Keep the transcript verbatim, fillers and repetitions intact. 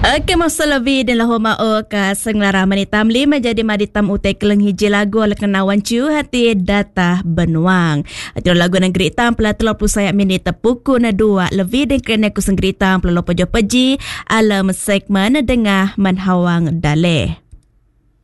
Okey, masa lebih dan lahu ma'o ka senglara manitam lima jadi maditam utai keleng hiji lagu oleh kenawan ciu hati data benuang. Atau lagu negeri tam pela telur puluh sayak minit tepuku na dua lebih dan kerana ku senggeri tam pela lopo jo peji alam segmen dengah menhawang daleh.